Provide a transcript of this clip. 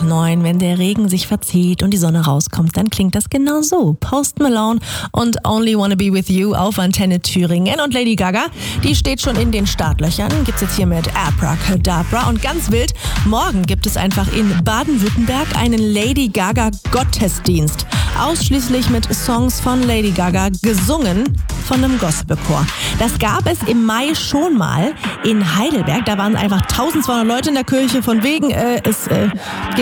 9. Wenn der Regen sich verzieht und die Sonne rauskommt, dann klingt das genau so. Post Malone und Only Wanna Be With You auf Antenne Thüringen. Und Lady Gaga, die steht schon in den Startlöchern. Gibt's jetzt hier mit Abracadabra. Und ganz wild, morgen gibt es einfach in Baden-Württemberg einen Lady Gaga Gottesdienst. Ausschließlich mit Songs von Lady Gaga, gesungen von einem Gospelchor. Das gab es im Mai schon mal in Heidelberg. Da waren einfach 1200 Leute in der Kirche, von wegen, es geht